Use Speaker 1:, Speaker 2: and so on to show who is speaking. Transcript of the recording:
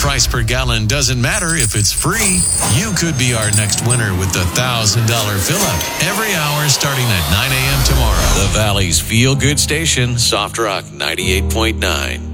Speaker 1: price per gallon doesn't matter if it's free. You could be our next winner with the $1,000 fill-up every hour starting at 9 a.m. tomorrow. The Valley's feel-good station, Soft Rock 98.9.